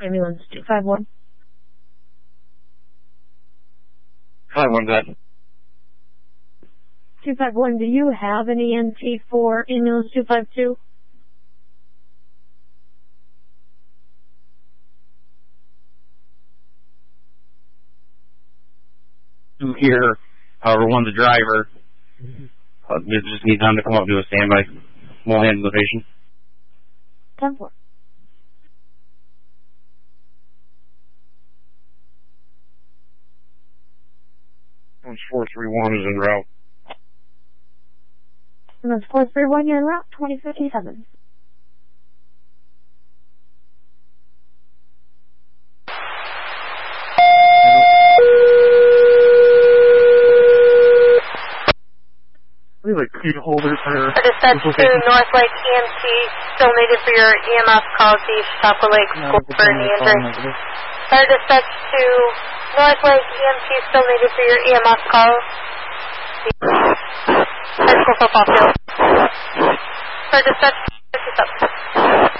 Ambulance 251. 51, that. 251, do you have an EMT for Ambulance 252? Here, however, one, the driver. Just need time to come up to a standby. We'll handle the patient. 10-4. Ambulance 431 is en route. Ambulance 431, you're en route, 2057. We have a key holder for Dispatch to North Lake EMT, still needed for your EMS call to Chautauqua Lake School for any injury. Dispatch to North Lake EMT, still needed for your EMS call. High School Football Field. Dispatch 57.